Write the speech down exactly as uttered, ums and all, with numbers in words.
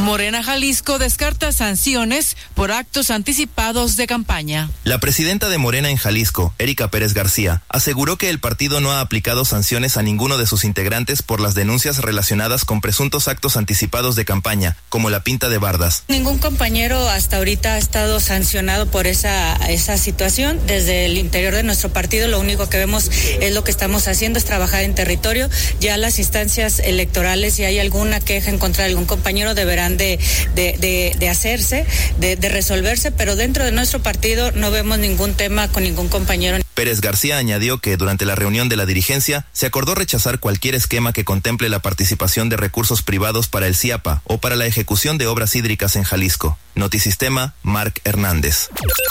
Morena Jalisco descarta sanciones por actos anticipados de campaña. La presidenta de Morena en Jalisco, Erika Pérez García, aseguró que el partido no ha aplicado sanciones a ninguno de sus integrantes por las denuncias relacionadas con presuntos actos anticipados de campaña, como la pinta de bardas. Ningún compañero hasta ahorita ha estado sancionado por esa, esa situación. Desde el interior de nuestro partido lo único que vemos es lo que estamos haciendo, es trabajar en territorio. Ya las instancias electorales, si hay alguna queja en contra de algún compañero, deberán de, de, de, de hacerse, de, de resolverse, pero dentro de nuestro partido no vemos ningún tema con ningún compañero. Pérez García añadió que durante la reunión de la dirigencia se acordó rechazar cualquier esquema que contemple la participación de recursos privados para el CIAPA o para la ejecución de obras hídricas en Jalisco. Notisistema, Marc Hernández.